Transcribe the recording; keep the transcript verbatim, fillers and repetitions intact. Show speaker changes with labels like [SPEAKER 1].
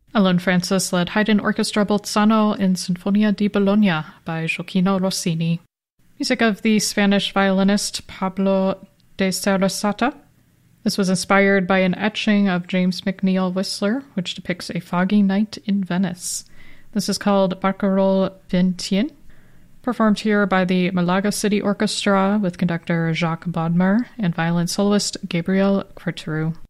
[SPEAKER 1] Alone Francis led Haydn Orchestra Bolzano in Sinfonia di Bologna by Gioacchino Rossini. Music of the Spanish violinist Pablo de Sarasate. This was inspired by an etching of James McNeill Whistler, which depicts a foggy night in Venice. This is called Barcarolle Vientiane, performed here by the Malaga City Orchestra with conductor Jacques Bodmer and violin soloist Gabriel Quartero.